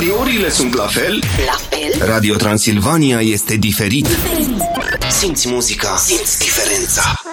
radiourile sunt la fel? La fel? Radio Transilvania este diferit. Simți muzica, simți diferența.